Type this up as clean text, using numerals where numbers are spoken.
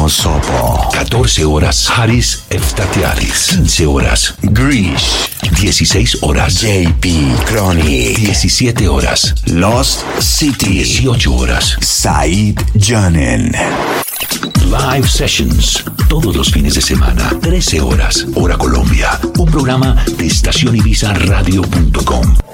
Sopo. 14 horas, Haris Eftatiaris. 15 horas, Grish. 16 horas, JP Chronic. 17 horas, Lost City. 18 horas, Said Janen. Live Sessions, todos los fines de semana, 13 horas, hora Colombia. Un programa de estacionibiza.radio.com.